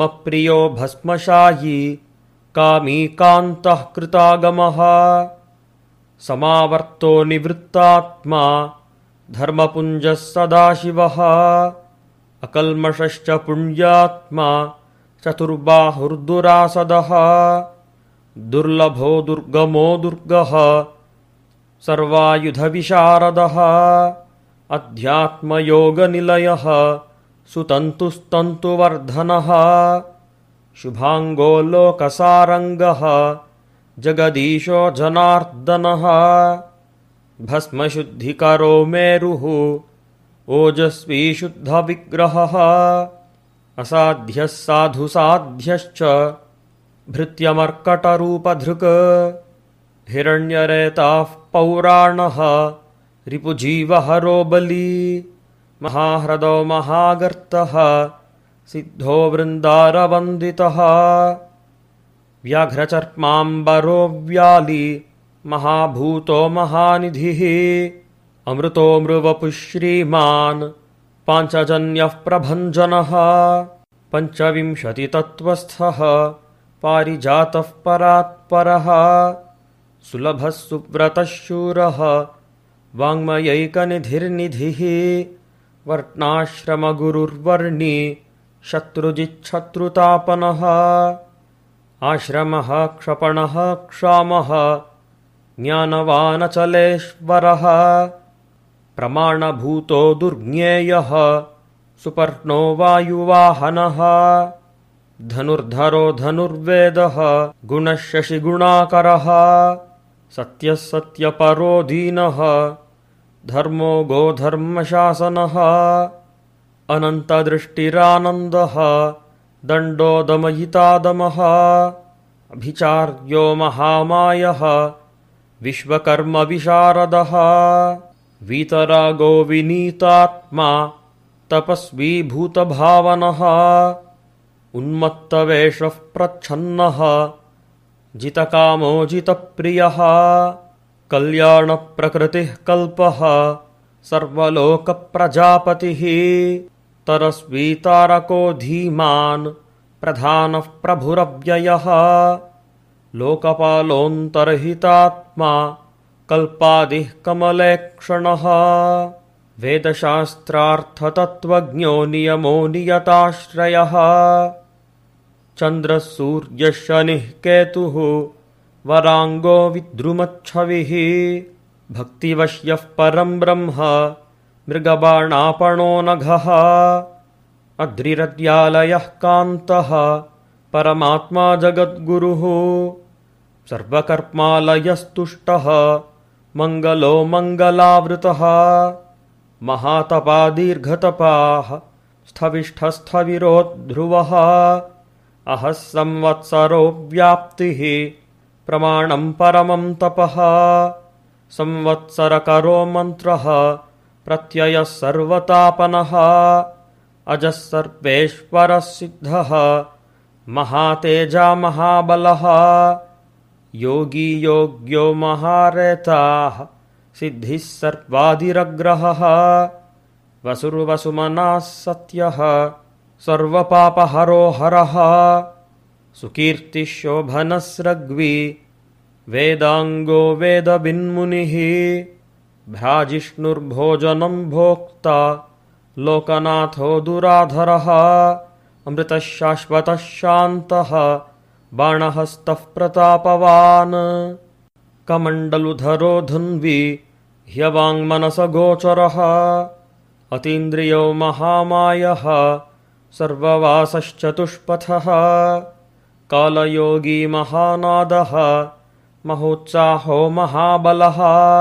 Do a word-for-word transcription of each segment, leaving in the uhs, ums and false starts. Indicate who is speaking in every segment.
Speaker 1: अप्रियो भस्मशायी कामी कान्तः कृतागमः समावर्तो निवृत्तात्मा धर्मपुञ्जः सदाशिवः अकल्मषश्च पुण्यात्मा चतुर्बाहुर्दुरासदः दुर्लभो दुर्गमो दुर्गः सर्वायुधविशारदः अध्यात्मयोगनिलयः सुतन्तुस्तन्तुवर्धनः शुभाङ्गो लोकसारङ्गः जगदीशो जनार्दनः भस्मशुद्धिकरो मेरुः ओजस्वी शुद्धविग्रहः असाध्यः साधुसाध्यश्च भृत्यमर्कटरूपधृक् हिरण्यरेताः पौराणः रिपुजीवहरो बली महाह्रदो महागर्तः सिद्धो वृन्दारवन्दितः व्याघ्रचर्माम्बरो व्याली महाभूतो महानिधिः अमृतो मृवपुः श्रीमान् पाञ्चजन्यः प्रभञ्जनः पञ्चविंशतितत्त्वस्थः पारिजातः परात्परः सुलभः सुव्रतः शूरः वाङ्मयैकनिधिर्निधिः वर्णाश्रमगुरुर्वर्णी शत्रुजिच्छत्रुतापनः आश्रमः क्षपणः क्षामः ज्ञानवानचलेश्वरः प्रमाणभूतो दुर्ज्ञेयः सुपर्णो वायुवाहनः धनुर्धरो धनुर्वेदः गुणः शशिगुणाकरः सत्यः सत्यपरो दीनः धर्मो गोधर्मशासनः अनन्तदृष्टिरानन्दः दण्डो दमयितादमः अभिचार्यो महामायः विश्वकर्मविशारदः वीतरागो विनीतात्मा तपस्वी भूतभावनः उन्मत्तवेषः प्रच्छन्नः जितकामो जितप्रियः कल्याणप्रकृतिः कल्पः सर्वलोकप्रजापतिः तरस्वी तारको धीमान् प्रधानः प्रभुरव्ययः लोकपालोऽन्तर्हितात्मा कल्पादिः कमलेक्षणः वेदशास्त्रार्थतत्त्वज्ञो नियमो नियताश्रयः चन्द्रः सूर्यः शनिः केतुः वराङ्गो विद्रुमच्छविः भक्तिवश्यः परं ब्रह्म मृगबाणापणो नघः अद्रिरद्यालयः कान्तः परमात्मा जगद्गुरुः सर्वकर्मालयस्तुष्टः मङ्गलो मङ्गलावृतः महातपा दीर्घतपाः स्थविष्ठस्थविरोध्रुवः अहः संवत्सरो व्याप्तिः प्रमाणं परमं तपः संवत्सरकरो मन्त्रः प्रत्ययः सर्वतापनः अजः सर्वेश्वरः सिद्धः महातेजा महाबलः योगी योग्यो महारेताः सिद्धिः सर्वादिरग्रहः वसुर्वसुमनः सत्यः सर्वपापहरो हरः सुकीर्तिः शोभनस्रग्वी वेदाङ्गो वेदविन्मुनिः भ्राजिष्णुर्भोजनं भोक्ता लोकनाथो दुराधरः अमृतः शाश्वतः शान्तः बाणहस्तः प्रतापवान् कमण्डलुधरो धन्वी ह्यवाङ्मनसगोचरः अतीन्द्रियो महामायः सर्ववासश्चतुष्पथः कालयोगी महानादः महोत्साहो महाबलः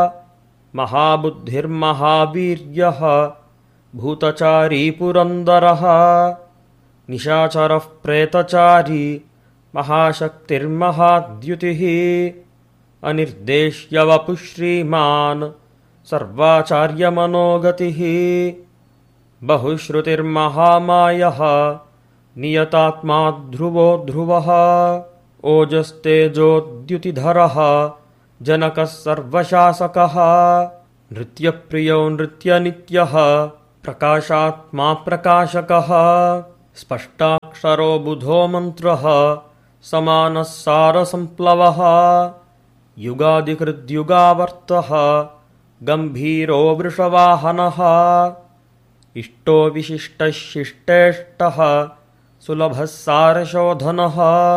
Speaker 1: महाबुद्धिर्महावीर्यः भूतचारी पुरन्दरः निशाचरः प्रेतचारी महाशक्तिर्महाद्युतिः अनिर्देश्यवपुः श्रीमान् सर्वाचार्यमनोगतिः बहुश्रुतिर्महामायः नियतात्मा ध्रुवो ध्रुवः ओजस्तेजोद्युतिधरः जनकः सर्वशासकः नृत्यप्रियो नृत्यनित्यः प्रकाशात्मा प्रकाशकः स्पष्टाक्षरो बुधो मन्त्रः समानः सारसम्प्लवः युगादिकृद्युगावर्तः गम्भीरो वृषवाहनः इष्टो विशिष्टः शिष्टेष्टः सुलभः सारशोधनः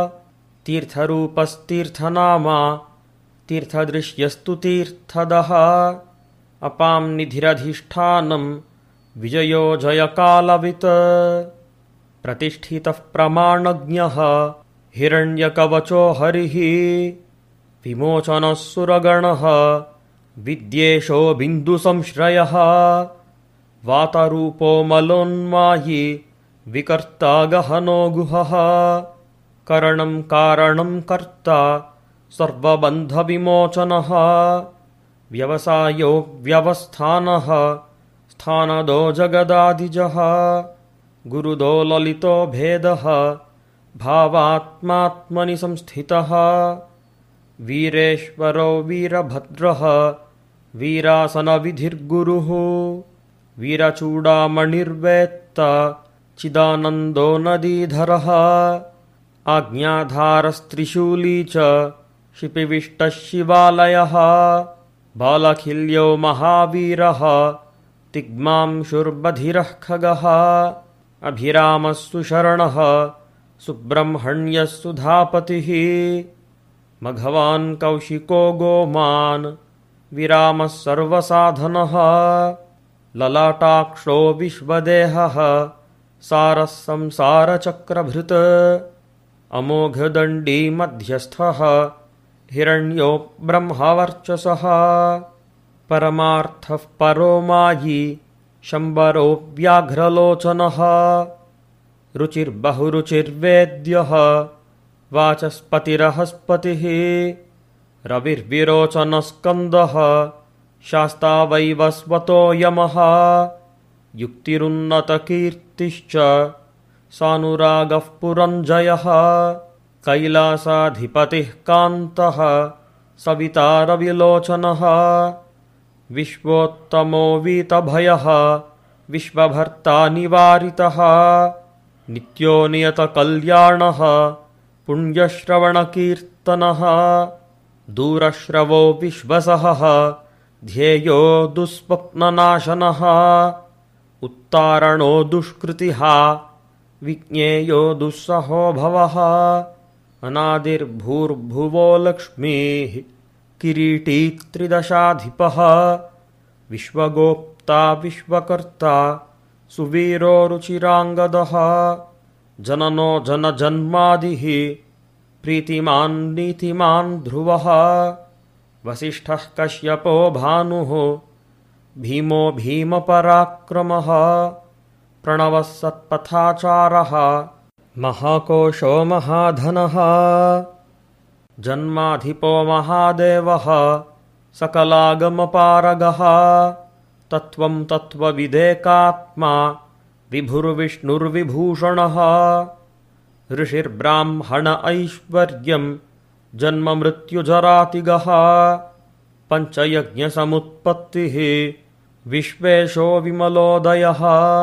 Speaker 1: तीर्थरूपस्तीर्थनामा तीर्थदृश्यस्तु तीर्थदः अपां निधिरधिष्ठानं विजयो जयकालवित् प्रतिष्ठितः प्रमाणज्ञः हिरण्यकवचो हरिः विमोचनः सुरगणः विद्येशो बिन्दुसंश्रयः वातरूपो मलोन्मायी विकर्ता गहनो गुहः करणं कारणं कर्ता सर्वबन्धविमोचनः व्यवसायो व्यवस्थानः स्थानदो जगदादिजः गुरुदो ललितो भेदः भावात्मात्मनि संस्थितः वीरेश्वरो वीरभद्रः वीरासनविधिर्गुरुः वीरचूडामणिर्वेत्ता चिदानन्दो नदीधरः आज्ञाधारस्त्रिशूली च शिपिविष्टः शिवालयः बालखिल्यो महावीरः तिग्मांशुर्बधिरः खगः अभिरामः सुशरणः सुब्रह्मण्यः सुधापतिः मघवान् कौशिको गोमान् विरामः सर्वसाधनः ललाटाक्षो विश्वदेहः सारः संसारचक्रभृत् अमोघदण्डी मध्यस्थः हिरण्यो ब्रह्मवर्चसः परमार्थः परो मायी शम्बरो व्याघ्रलोचनः रुचिर्बहुरुचिर्वेद्यः वाचस्पतिरहस्पतिः रविर्विरोचनस्कन्दः शास्ता वैवस्वतो यमः युक्तिरुन्नतकीर्तिश्च सानुरागः पुरञ्जयः कैलासाधिपतिः कान्तः सविता रविलोचनः विश्वोत्तमो वीतभयः विश्वभर्ता निवारितः नित्यो नियतकल्याणः पुण्यश्रवणकीर्तनः दूरश्रवो विश्वसहः ध्येयो दुःस्वप्ननाशनः उत्तारणो दुष्कृतिः विज्ञेयो दुःसहो भवः अनादिर्भूर्भुवो लक्ष्मीः किरीटी त्रिदशाधिपः विश्वगोप्ता विश्वकर्ता सुवीरो रुचिराङ्गदः जननो जनजन्मादिः प्रीतिमान् नीतिमान् ध्रुवः वसिष्ठः कश्यपो भानुः भीमो भीमपराक्रमः प्रणवः सत्पथाचारः महाकोशो महाधनः जन्माधिपो महादेवः सकलागमपारगः तत्त्वं तत्त्वविदेकात्मा विभुर्विष्णुर्विभूषणः ऋषिर्ब्राह्मण ऐश्वर्यं जन्ममृत्युजरातिगः पञ्चयज्ञसमुत्पत्तिः विश्वेशो विमलोदयः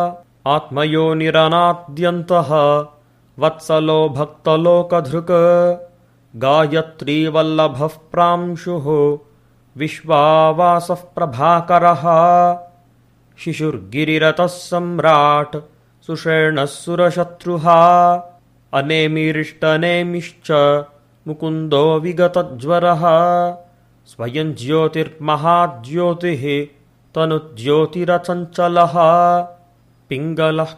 Speaker 1: आत्मयोनिरनाद्यन्तः वत्सलो भक्तलोकधृक् गायत्रीवल्लभः प्रांशुः विश्वावासः प्रभाकरः शिशुर्गिरिरतः सम्राट् सुषेणः सुरशत्रुः अनेमिरिष्टनेमिश्च मुकुन्दो विगतज्वरः स्वयं ज्योतिर्महाज्योतिः तनुज्योतिरचञ्चलः पिङ्गलः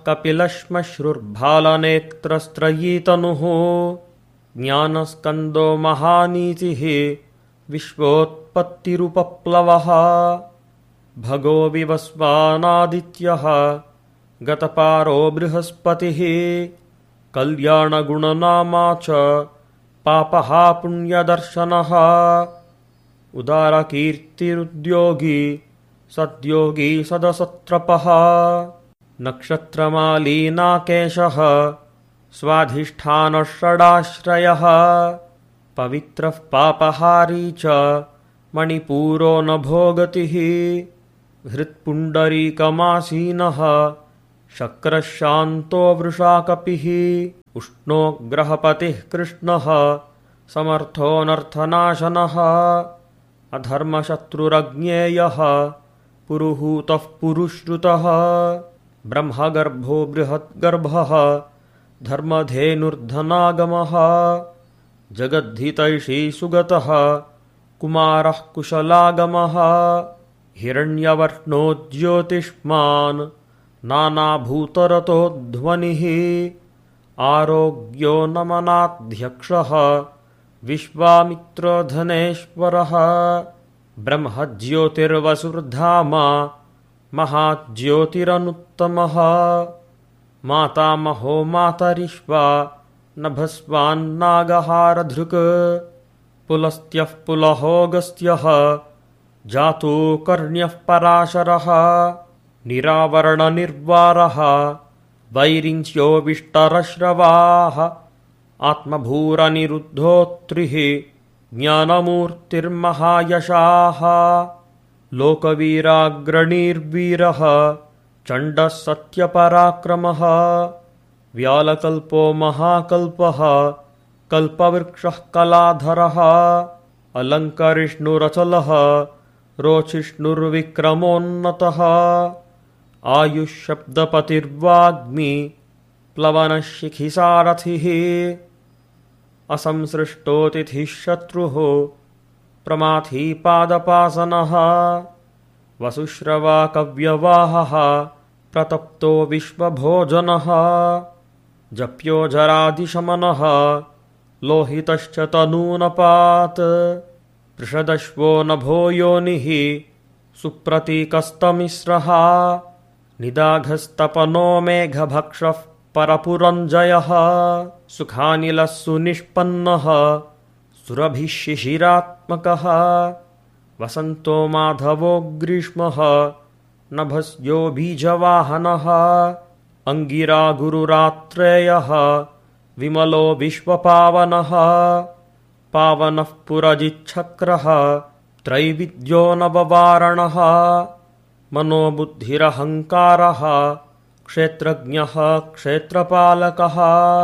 Speaker 1: कपिलश्मश्रुर्भालनेत्रस्त्रयीतनुः ज्ञानस्कन्दो महानीतिः विश्वोत्पत्तिरुपप्लवः भगो विवस्वानादित्यः गतपारो बृहस्पतिः कल्याणगुणनामा च पापः पुण्यदर्शनः उदारकीर्तिरुद्योगी सद्योगी सदसत्रपः नक्षत्रमालीनाकेशः स्वाधिष्ठानः षडाश्रयः पवित्रः पापहारी च मणिपूरो नभोगतिः हृत्पुण्डरीकमासीनः शक्रशान्तो वृषाकपिः उष्णो ग्रहपतिः कृष्णः समर्थोऽनर्थनाशनः अधर्मशत्रुरज्ञेयः पुरुहूतः पुरुश्रुतः ब्रह्मगर्भो बृहद्गर्भः धर्मधेनुर्धनागमः जगद्धितैषी सुगतः कुमारः कुशलागमः हिरण्यवर्णो ज्योतिष्मान् नानाभूतरतोध्वनिः आरोग्यो नमनाध्यक्षः विश्वामित्रधनेश्वरः ब्रह्मज्योतिर्वसुर्धामा महाज्योतिरनुत्तमः मातामहो मातरिश्वा नभस्वान्नागहारधृक् पुलस्त्यः पुलहोऽगस्त्यः जातो कर्ण्यः पराशरः निरावरणनिर्वारः वैरिञ्च्यो विष्टरश्रवाः आत्मभूरनिरुद्धोत्रिः ज्ञानमूर्तिर्महायशाः लोकवीराग्रणीर्वीरः चण्डः सत्यपराक्रमः व्यालकल्पो महाकल्पः कल्पवृक्षः कलाधरः अलङ्करिष्णुरचलः रोचिष्णुर्विक्रमोन्नतः आयुःशब्दपतिर्वाग्मी प्लवनशिखिसारथिः असंसृष्टोतिथिः शत्रुः प्रमाथी पादपासनः वसुश्रवाकव्यवाहः प्रतप्तो विश्वभोजनः जप्यो जरादिशमनः लोहितश्च तनूनपात् पृषदश्वो नभो योनिः सुप्रतीकस्तमिस्रः निदाघस्तपनो मेघभक्षः परपुरञ्जयः सुखानिलः सुनिष्पन्नः सुरभिः शिशिरात्मकः वसन्तो माधवो ग्रीष्मः नभस्यो बीजवाहनः अङ्गिरा गुरुरात्रेयः विमलो विश्वपावनः पावनः पुरजिच्छक्रः त्रैविद्यो नववारणः मनोबुद्धिरहङ्कारः क्षेत्रज्ञः क्षेत्रपालकः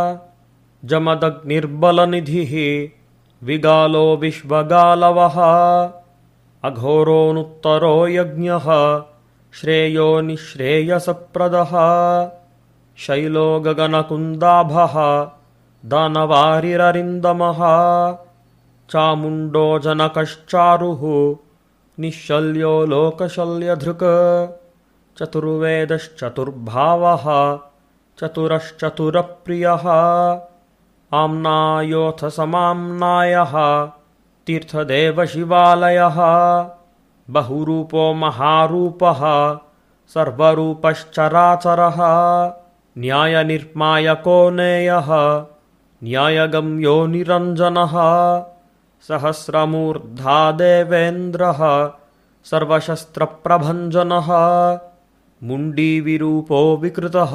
Speaker 1: जमदग्निर्बलनिधिः विगालो विश्वगालवः अघोरोऽनुत्तरो यज्ञः श्रेयो निःश्रेयसप्रदः शैलो गगनकुन्दाभः दानवारिररिन्दमः चामुण्डो जनकश्चारुः निःशल्यो लोकशल्यधृक् चतुर्वेदश्चतुर्भावः चतुरश्चतुरप्रियः आम्नायोऽथ समाम्नायः तीर्थदेवशिवालयः बहुरूपो महारूपः सर्वरूपश्चराचरः न्यायनिर्मायको नेयः न्यायगम्यो निरञ्जनः सहस्रमूर्धा देवेन्द्रः सर्वशस्त्रप्रभञ्जनः मुण्डीविरूपो विकृतः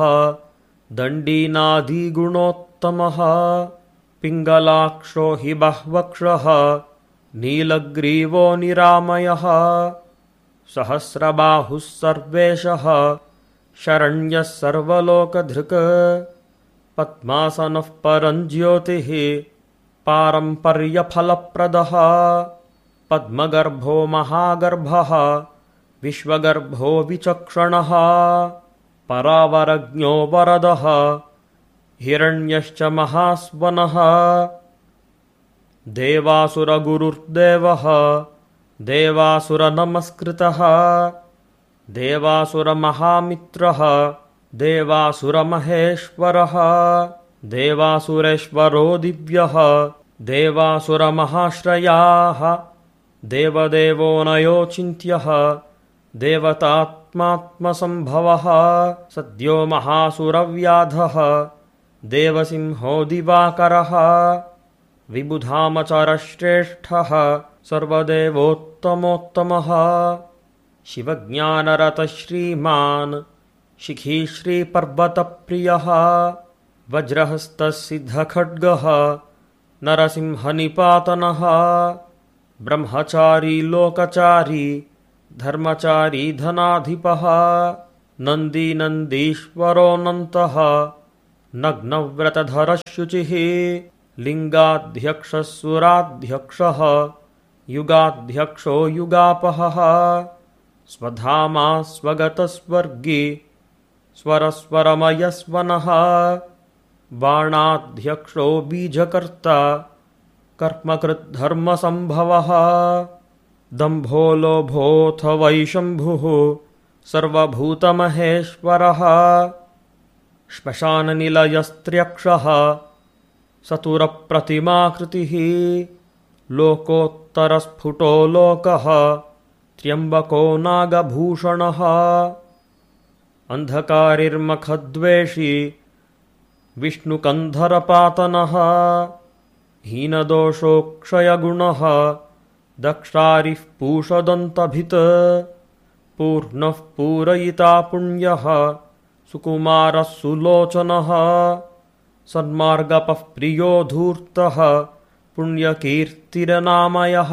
Speaker 1: दण्डीनादिगुणोत्तमः पिङ्गलाक्षो हि बह्वक्षः नीलग्रीवो निरामयः सहस्रबाहुः सर्वेशः शरण्यः सर्वलोकधृक् पद्मासनः परञ्ज्योतिः पारम्पर्यफलप्रदः पद्मगर्भो महागर्भः विश्वगर्भो विचक्षणः परावरज्ञो वरदः हिरण्यश्च महास्वनः देवासुरगुरुर्देवः देवासुरनमस्कृतः देवासुरमहामित्रः देवासुरमहेश्वरः देवासुरेश्वरो दिव्यः देवासुरमहाश्रयाः देवदेवो नयोचिन्त्यः देवतात्मात्मसम्भवः सद्यो महासुरव्याधः देवसिंहो दिवाकरः विबुधामचरश्रेष्ठः सर्वदेवोत्तमोत्तमः शिवज्ञानरतः श्रीमान् शिखी श्रीपर्वतप्रियः वज्रहस्तसिद्धखड्गः नरसिंहनिपातनः ब्रह्मचारी लोकचारी धर्मचारी धनाधिपः नन्दीनन्दीश्वरोऽनन्तः नग्नव्रतधरशुचिः लिङ्गाध्यक्षः सुराध्यक्षः युगाध्यक्षो युगापहः स्वधामा स्वगतस्वर्गी स्वरस्वरमयस्वनः बाणाध्यक्षो बीजकर्ता कर्मकृद्धर्मसम्भवः दम्भो लोभोऽथ वैशम्भुः सर्वभूतमहेश्वरः श्मशाननिलयस्त्र्यक्षः सतुरप्रतिमाकृतिः लोकोत्तरस्फुटो लोकः त्र्यम्बको नागभूषणः अन्धकारिर्मखद्वेषी विष्णुकन्धरपातनः हीनदोषोक्षयगुणः दक्षारिः पूषदन्तभित् पूर्णः पूरयिता पुण्यः सुकुमारः सुलोचनः सन्मार्गपः प्रियो धूर्तः पुण्यकीर्तिरनामयः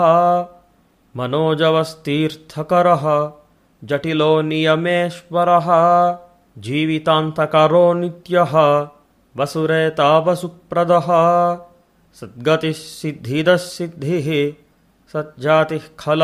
Speaker 1: मनोजवस्तीर्थकरः जटिलो नियमेश्वरः जीवितान्तकरो नित्यः वसुरेता वसुप्रदः सद्गतिः सिद्धिदः सिद्धिः सज्जातिः खल